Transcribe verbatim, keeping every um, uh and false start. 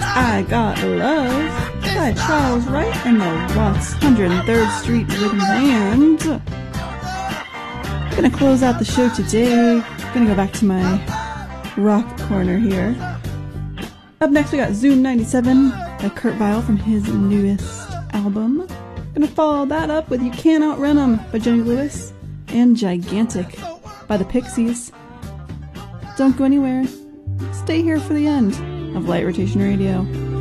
I Got Love by Charles Wright and the Watts one hundred third Street Rhythm Band. Gonna close out the show today. Gonna go back to my rock corner here. Up next we got Zoom ninety-seven by Kurt Vile from his newest album. Gonna follow that up with You Can't Outrun 'Em by Jenny Lewis and Gigantic by the Pixies. Don't go anywhere. Stay here for the end of Light Rotation Radio.